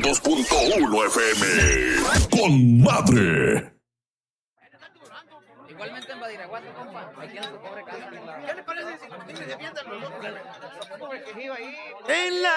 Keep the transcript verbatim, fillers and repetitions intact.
dos punto uno F M. Con madre. Igualmente en Badiraguato, compa, aquí en su pobre casa. ¿Qué le parece si se defienden los dos? En la